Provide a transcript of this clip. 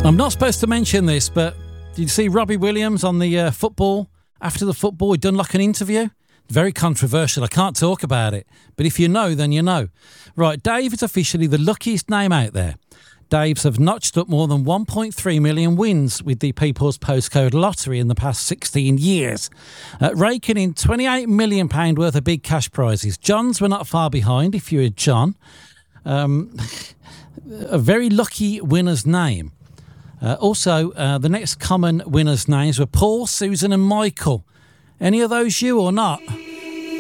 I'm not supposed to mention this, but did you see Robbie Williams on the football? After the football, he'd done like an interview. Very controversial. I can't talk about it. But if you know, then you know. Right, Dave is officially the luckiest name out there. Daves have notched up more than 1.3 million wins with the People's Postcode Lottery in the past 16 years, raking in £28 million worth of big cash prizes. John's were not far behind, if you're a John. A very lucky winner's name. Also, the next common winners' names were Paul, Susan and Michael. Any of those you or not?